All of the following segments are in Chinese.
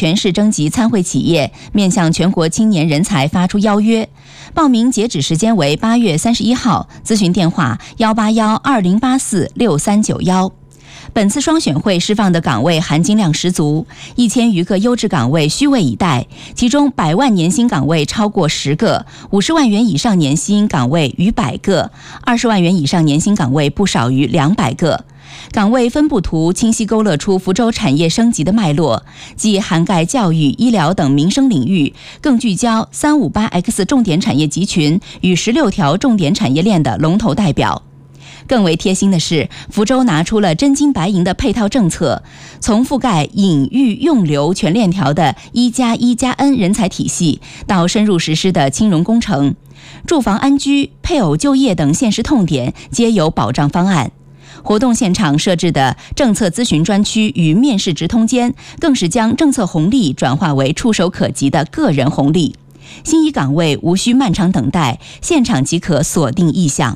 全市征集参会企业，面向全国青年人才发出邀约。报名截止时间为8月31号，咨询电话181-2084-6391。本次双选会释放的岗位含金量十足，1000余个优质岗位虚位以待，其中100万年薪岗位超过10个，50万元以上年薪岗位逾100个，20万元以上年薪岗位不少于200个。岗位分布图清晰勾勒出福州产业升级的脉络，既涵盖教育、医疗等民生领域，更聚焦 358X 重点产业集群与16条重点产业链的龙头代表。更为贴心的是，福州拿出了真金白银的配套政策，从覆盖引育用留全链条的1+1+N 人才体系，到深入实施的青融工程、住房安居、配偶就业等现实痛点皆有保障方案。活动现场设置的政策咨询专区与面试直通间，更是将政策红利转化为触手可及的个人红利。心仪岗位无需漫长等待，现场即可锁定意向。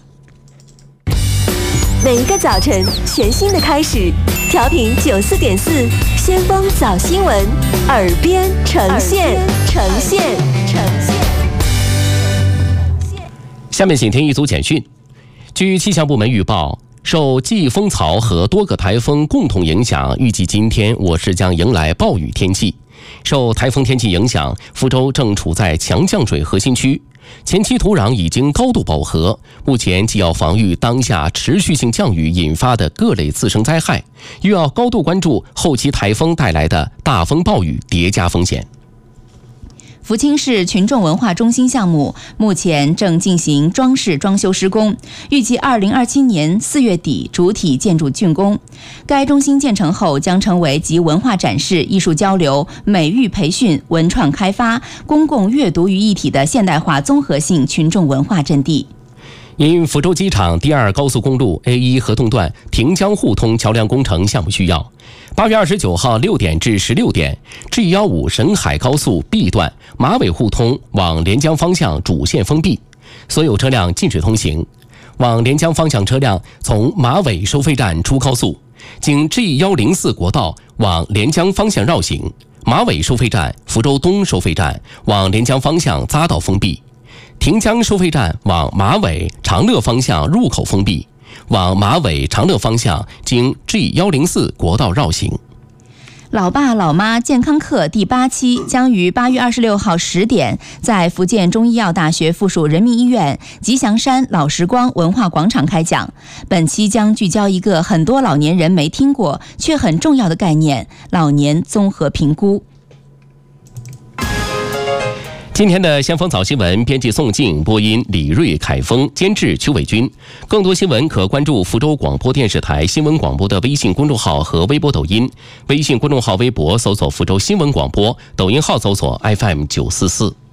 每一个早晨，全新的开始。调频94.4，先锋早新闻，耳边呈现。 下面请听一组简讯。据气象部门预报，受季风槽和多个台风共同影响，预计今天我市将迎来暴雨天气。受台风天气影响，福州正处在强降水核心区，前期土壤已经高度饱和，目前既要防御当下持续性降雨引发的各类次生灾害，又要高度关注后期台风带来的大风暴雨叠加风险。 福清市群众文化中心项目目前正进行装饰装修施工，预计2027年4月底主体建筑竣工。该中心建成后将成为集文化展示、艺术交流、美育培训、文创开发、公共阅读于一体的现代化综合性群众文化阵地。 因福州机场第2高速公路 A1 合同段亭江互通桥梁工程项目需要，8月29号6点至16点 G15 沈海高速 B 段马尾互通往连江方向主线封闭，所有车辆禁止通行。往连江方向车辆从马尾收费站出高速，经 G104 国道往连江方向绕行，马尾收费站、福州东收费站往连江方向匝道封闭，亭江收费站往马尾、长乐方向入口封闭，往马尾、长乐方向经 G104 国道绕行。 老爸老妈健康课第8期将于8月26号10点在福建中医药大学附属人民医院吉祥山老时光文化广场开讲。本期将聚焦一个很多老年人没听过却很重要的概念——老年综合评估。 今天的先锋早新闻，编辑宋静，播音李瑞、凯峰，监制邱伟军。更多新闻可关注福州广播电视台新闻广播的微信公众号和微博、抖音。微信公众号、微博搜索福州新闻广播，抖音号搜索 FM944。